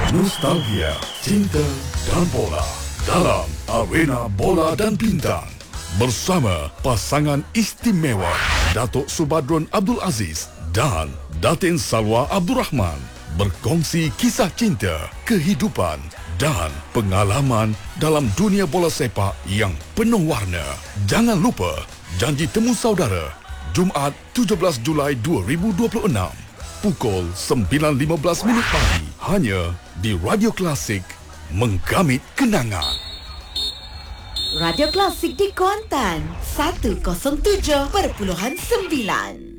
Nostalgia, cinta dan bola dalam Arena Bola dan Bintang bersama pasangan istimewa Datuk Subhadron Abdul Aziz dan Datin Salwa Abdul Rahman berkongsi kisah cinta, kehidupan dan pengalaman dalam dunia bola sepak yang penuh warna. Jangan lupa janji temu saudara Jumaat 17 Julai 2026 pukul 9.15 pagi hanya di Radio Klasik, menggamit kenangan. Radio Klasik di Kuantan 107.9.